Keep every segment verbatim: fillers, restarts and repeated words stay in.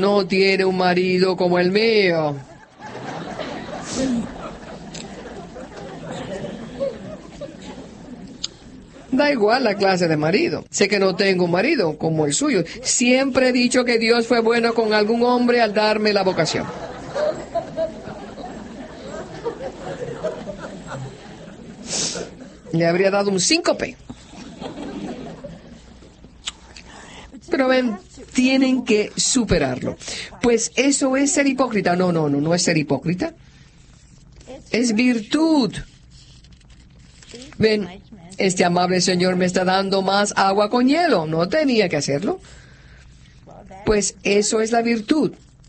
no tiene un marido como el mío. Da igual la clase de marido. Sé que no tengo un marido como el suyo. Siempre he dicho que Dios fue bueno con algún hombre al darme la vocación. Le habría dado un síncope. Pero ven, tienen que superarlo. Pues eso es ser hipócrita. No, no, no, no es ser hipócrita. Es virtud. Ven, este amable señor me está dando más agua con hielo. No tenía que hacerlo. Pues eso es la virtud.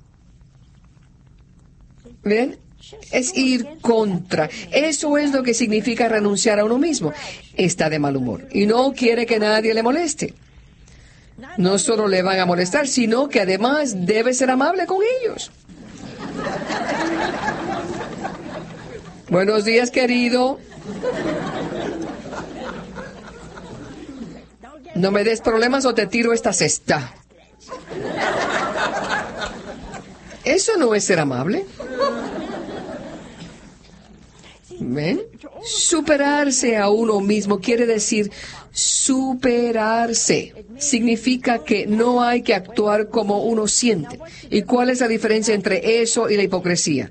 ¿Ven? Es ir contra. Eso es lo que significa renunciar a uno mismo. Está de mal humor y no quiere que nadie le moleste. No solo le van a molestar, sino que además debe ser amable con ellos. Buenos días, querido. No me des problemas o te tiro esta cesta. Eso no es ser amable. ¿Ven? Superarse a uno mismo quiere decir superarse. Significa que no hay que actuar como uno siente. ¿Y cuál es la diferencia entre eso y la hipocresía?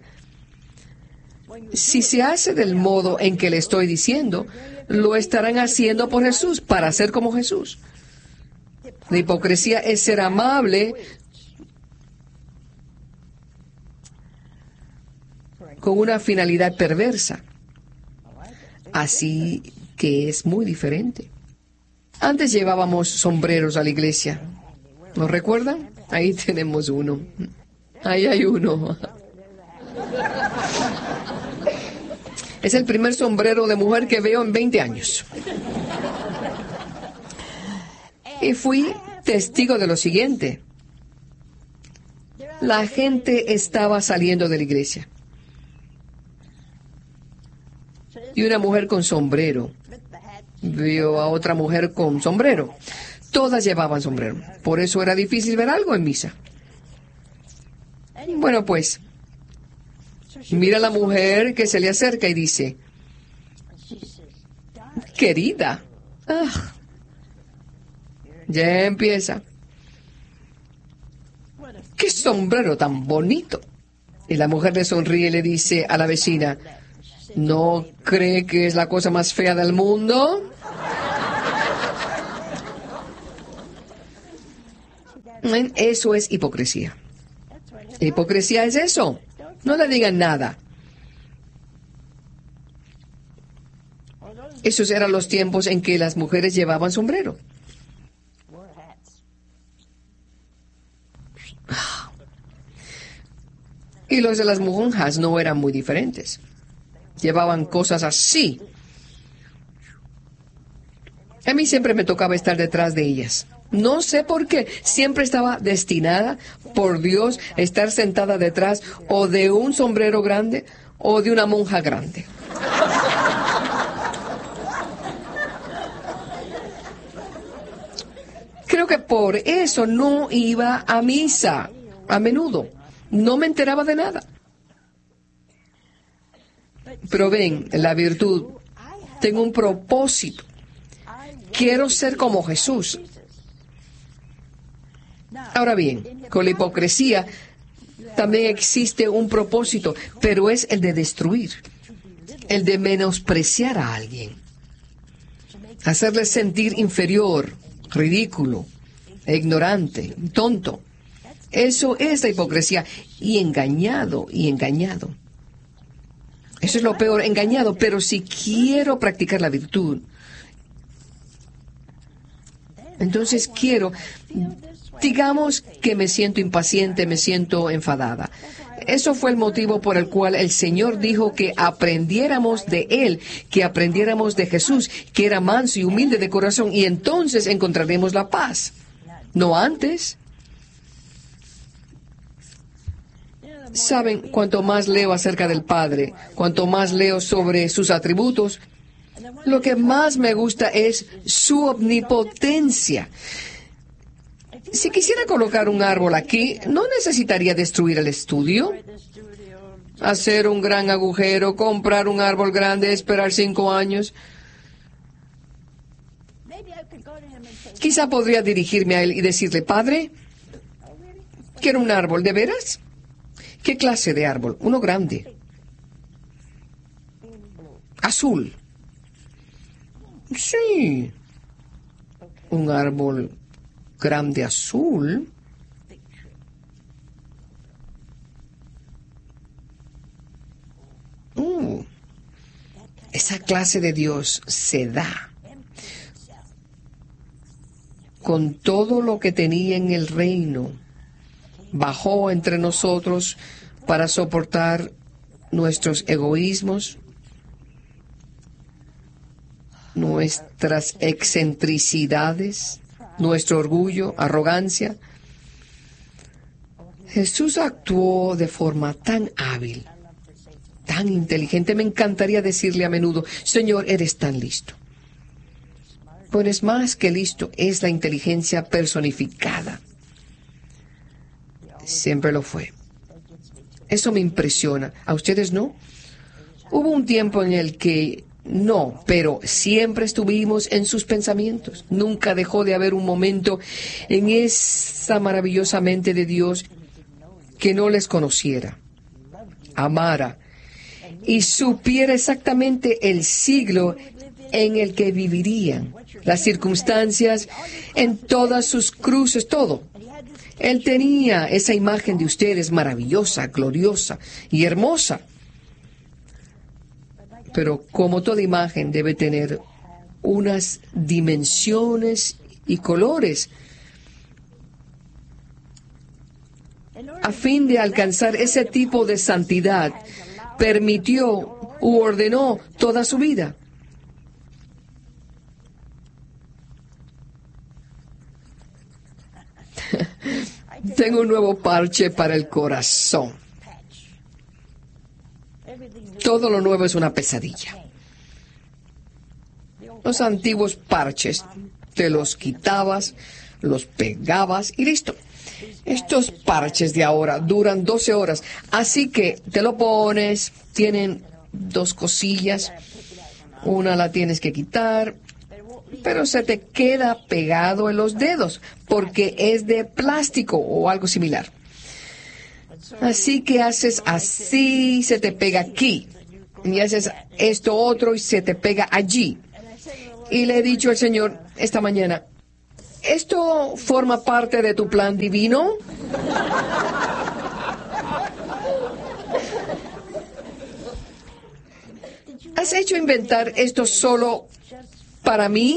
Si se hace del modo en que le estoy diciendo, lo estarán haciendo por Jesús, para ser como Jesús. La hipocresía es ser amable con una finalidad perversa. Así que es muy diferente. Antes llevábamos sombreros a la iglesia. ¿Nos recuerdan? Ahí tenemos uno. Ahí hay uno. Es el primer sombrero de mujer que veo en veinte años. Y fui testigo de lo siguiente. La gente estaba saliendo de la iglesia. Y una mujer con sombrero vio a otra mujer con sombrero. Todas llevaban sombrero. Por eso era difícil ver algo en misa. Bueno, pues, mira a la mujer que se le acerca y dice, querida, ah, ya empieza. ¡Qué sombrero tan bonito! Y la mujer le sonríe y le dice a la vecina, ¿no cree que es la cosa más fea del mundo? Eso es hipocresía. Hipocresía es eso. No le digan nada. Esos eran los tiempos en que las mujeres llevaban sombrero. Y los de las monjas no eran muy diferentes. Llevaban cosas así. A mí siempre me tocaba estar detrás de ellas. No sé por qué. Siempre estaba destinada por Dios a estar sentada detrás o de un sombrero grande o de una monja grande. Creo que por eso no iba a misa a menudo. No me enteraba de nada. Pero ven, la virtud, tengo un propósito. Quiero ser como Jesús. Ahora bien, con la hipocresía también existe un propósito, pero es el de destruir, el de menospreciar a alguien, hacerle sentir inferior, ridículo, ignorante, tonto. Eso es la hipocresía, y engañado, y engañado. Eso es lo peor, engañado, pero si quiero practicar la virtud, entonces quiero, digamos que me siento impaciente, me siento enfadada. Eso fue el motivo por el cual el Señor dijo que aprendiéramos de Él, que aprendiéramos de Jesús, que era manso y humilde de corazón, y entonces encontraremos la paz. No antes. Saben, cuanto más leo acerca del Padre, cuanto más leo sobre sus atributos, lo que más me gusta es su omnipotencia. Si quisiera colocar un árbol aquí, ¿no necesitaría destruir el estudio? Hacer un gran agujero, comprar un árbol grande, esperar cinco años. Quizá podría dirigirme a él y decirle, Padre, quiero un árbol, ¿de veras? ¿Qué clase de árbol? Uno grande. Azul. Sí. Un árbol grande azul. Uh, esa clase de Dios se da con todo lo que tenía en el reino. Bajó entre nosotros para soportar nuestros egoísmos, nuestras excentricidades, nuestro orgullo, arrogancia. Jesús actuó de forma tan hábil, tan inteligente. Me encantaría decirle a menudo, Señor, eres tan listo. Pero es más que listo, es la inteligencia personificada. Siempre lo fue. Eso me impresiona. ¿A ustedes no? Hubo un tiempo en el que no, pero siempre estuvimos en sus pensamientos. Nunca dejó de haber un momento en esa maravillosa mente de Dios que no les conociera, amara y supiera exactamente el siglo en el que vivirían, las circunstancias, en todas sus cruces, todo. Él tenía esa imagen de ustedes maravillosa, gloriosa y hermosa. Pero como toda imagen debe tener unas dimensiones y colores. A fin de alcanzar ese tipo de santidad, permitió u ordenó toda su vida. Tengo un nuevo parche para el corazón. Todo lo nuevo es una pesadilla. Los antiguos parches, te los quitabas, los pegabas y listo. Estos parches de ahora duran doce horas, así que te lo pones, tienen dos cosillas, una la tienes que quitar, pero se te queda pegado en los dedos, porque es de plástico o algo similar. Así que haces así, se te pega aquí, y haces esto otro y se te pega allí. Y le he dicho al Señor esta mañana, ¿esto forma parte de tu plan divino? ¿Has hecho inventar esto solo para mí?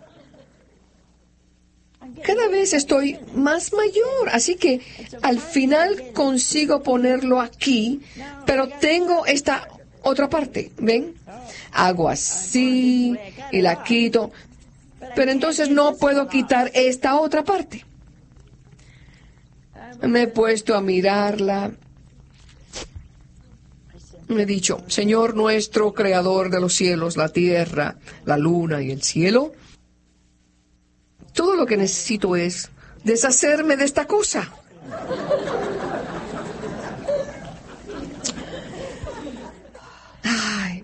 Cada vez estoy más mayor, así que al final consigo ponerlo aquí, pero tengo esta otra parte, ¿ven? Hago así y la quito, pero entonces no puedo quitar esta otra parte. Me he puesto a mirarla. Me he dicho, Señor nuestro, creador de los cielos, la tierra, la luna y el cielo, todo lo que necesito es deshacerme de esta cosa. Ay,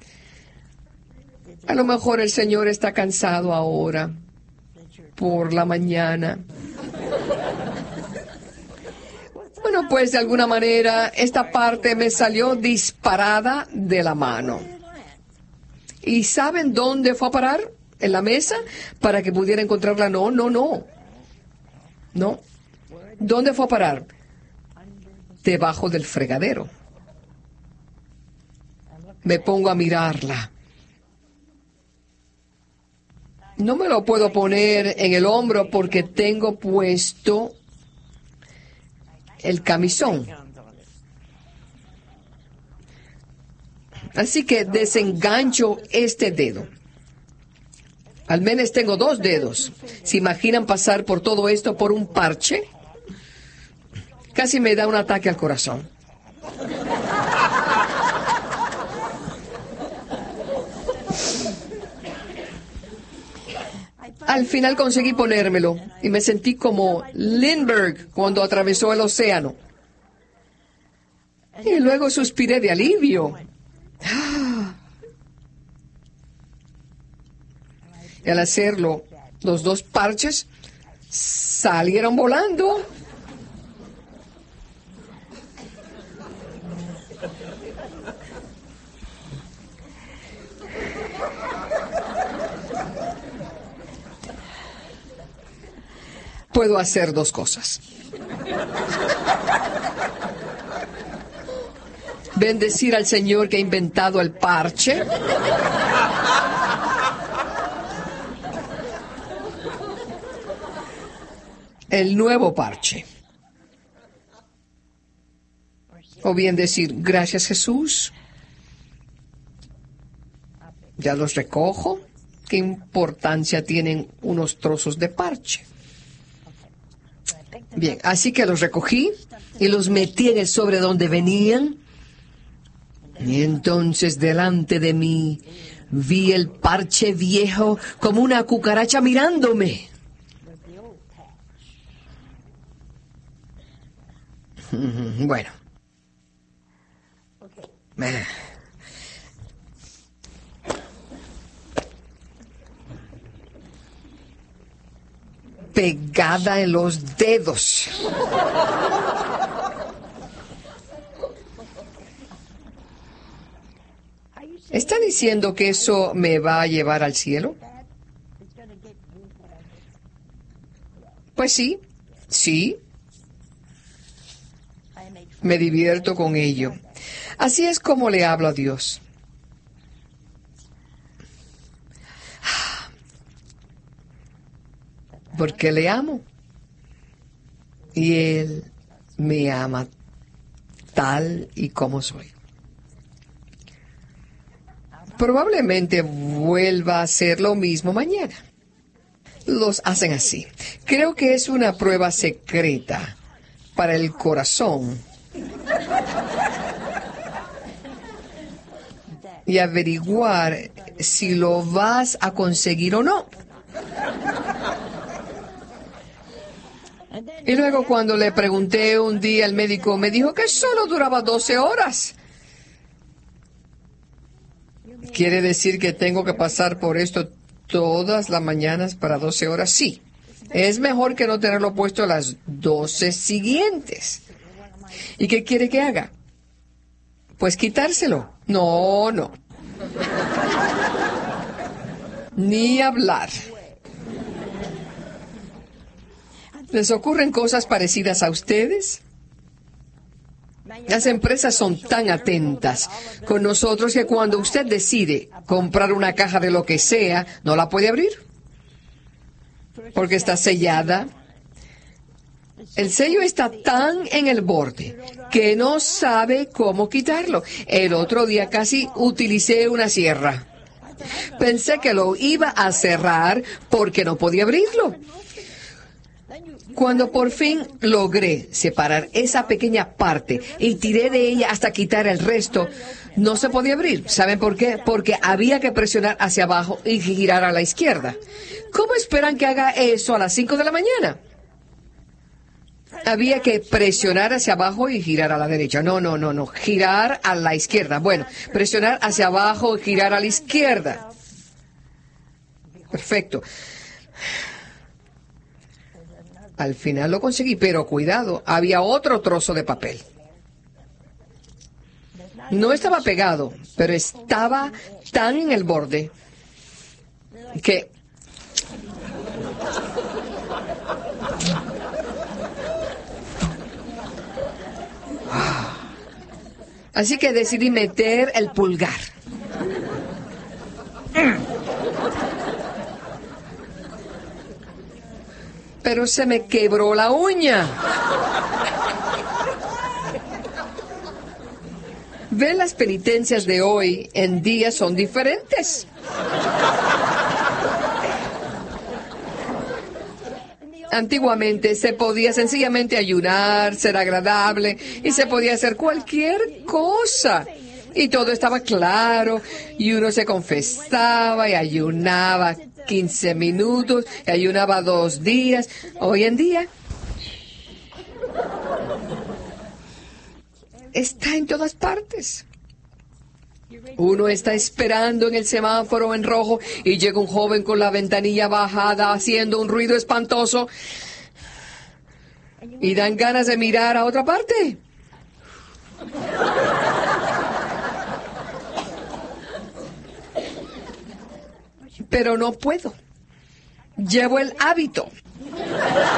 a lo mejor el Señor está cansado ahora, por la mañana. Bueno, pues de alguna manera esta parte me salió disparada de la mano. ¿Y saben dónde fue a parar? ¿En la mesa? Para que pudiera encontrarla. No, no, no. No. ¿Dónde fue a parar? Debajo del fregadero. Me pongo a mirarla. No me lo puedo poner en el hombro porque tengo puesto el camisón. Así que desengancho este dedo. Al menos tengo dos dedos. ¿Se imaginan pasar por todo esto por un parche? Casi me da un ataque al corazón. Al final conseguí ponérmelo y me sentí como Lindbergh cuando atravesó el océano. Y luego suspiré de alivio. Y al hacerlo, los dos parches salieron volando. Puedo hacer dos cosas. Bendecir al Señor que ha inventado el parche. El nuevo parche. O bien decir, gracias Jesús. Ya los recojo. ¿Qué importancia tienen unos trozos de parche? Bien, así que los recogí y los metí en el sobre donde venían. Y entonces delante de mí vi el parche viejo como una cucaracha mirándome. Bueno. Pegada en los dedos. ¿Está diciendo que eso me va a llevar al cielo? Pues sí, sí. Me divierto con ello. Así es como le hablo a Dios. Porque le amo. Y Él me ama tal y como soy. Probablemente vuelva a hacer lo mismo mañana. Los hacen así. Creo que es una prueba secreta para el corazón. Y averiguar si lo vas a conseguir o no. Y luego cuando le pregunté un día al médico, me dijo que solo duraba doce horas. ¿Quiere decir que tengo que pasar por esto todas las mañanas para doce horas? Sí. Es mejor que no tenerlo puesto las doce siguientes. ¿Y qué quiere que haga? Pues quitárselo. No, no. Ni hablar. ¿Les ocurren cosas parecidas a ustedes? Las empresas son tan atentas con nosotros que cuando usted decide comprar una caja de lo que sea, no la puede abrir. Porque está sellada. El sello está tan en el borde que no sabe cómo quitarlo. El otro día casi utilicé una sierra. Pensé que lo iba a cerrar porque no podía abrirlo. Cuando por fin logré separar esa pequeña parte y tiré de ella hasta quitar el resto, no se podía abrir. ¿Saben por qué? Porque había que presionar hacia abajo y girar a la izquierda. ¿Cómo esperan que haga eso a las cinco de la mañana? Había que presionar hacia abajo y girar a la derecha. No, no, no, no. Girar a la izquierda. Bueno, presionar hacia abajo y girar a la izquierda. Perfecto. Al final lo conseguí, pero cuidado, había otro trozo de papel. No estaba pegado, pero estaba tan en el borde que... Así que decidí meter el pulgar. Pero se me quebró la uña. ¿Ven? Las penitencias de hoy en día son diferentes. Antiguamente se podía sencillamente ayunar, ser agradable, y se podía hacer cualquier cosa. Y todo estaba claro, y uno se confesaba y ayunaba quince minutos, y ayunaba dos días. Hoy en día está en todas partes. Uno está esperando en el semáforo en rojo y llega un joven con la ventanilla bajada haciendo un ruido espantoso y dan ganas de mirar a otra parte. Pero no puedo. Llevo el hábito.